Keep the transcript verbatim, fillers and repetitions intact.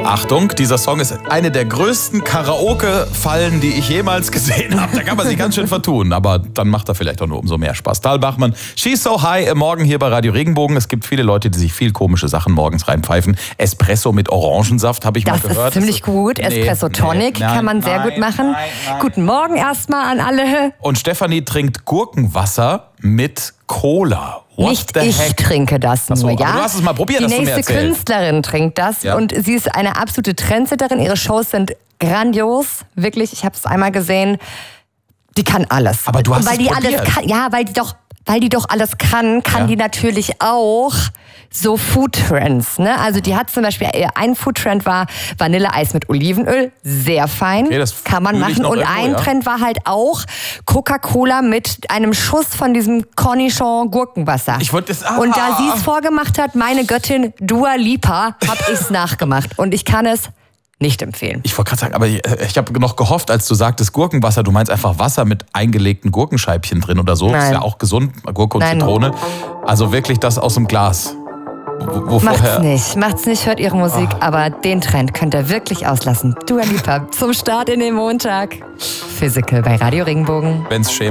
Achtung, dieser Song ist eine der größten Karaoke-Fallen, die ich jemals gesehen habe. Da kann man sich ganz schön vertun, aber dann macht er vielleicht auch nur umso mehr Spaß. Tal Bachmann, She's So High im Morgen hier bei Radio Regenbogen. Es gibt viele Leute, die sich viel komische Sachen morgens reinpfeifen. Espresso mit Orangensaft habe ich das mal gehört. Das ist ziemlich gut. Nee, Espresso Tonic nee, nein, kann man sehr nein, gut machen. Nein, nein. Guten Morgen erstmal an alle. Und Stefanie trinkt Gurkenwasser mit Cola. What Nicht ich heck? trinke das nur, so, ja. Du hast es mal probiert, Die hast nächste du mir erzählt. Künstlerin trinkt das ja. und sie ist eine absolute Trendsetterin. Ihre Shows sind grandios, wirklich. Ich habe es einmal gesehen. Die kann alles. Aber du hast und weil es die probiert. alles kann, ja, weil die doch, weil die doch alles kann, kann ja. die natürlich auch so Foodtrends. Ne? Also die hat zum Beispiel, ein Foodtrend war Vanilleeis mit Olivenöl, sehr fein, okay, das kann man machen. Und irgendwo, ein ja. Trend war halt auch Coca-Cola mit einem Schuss von diesem Cornichon Gurkenwasser. Ich wollte das, ah, und da sie es vorgemacht hat, meine Göttin Dua Lipa, habe ich es nachgemacht. Und ich kann es nicht empfehlen. Ich wollte gerade sagen, aber ich, ich habe noch gehofft, als du sagtest Gurkenwasser, du meinst einfach Wasser mit eingelegten Gurkenscheibchen drin oder so. Nein. Ist ja auch gesund, Gurke und Nein. Zitrone. Also wirklich das aus dem Glas. Wo, wo Macht's vorher nicht, macht's nicht, hört ihre Musik, oh. aber den Trend könnt ihr wirklich auslassen. Dua Lipa zum Start in den Montag. Physical bei Radio Regenbogen. Wenn's schämt.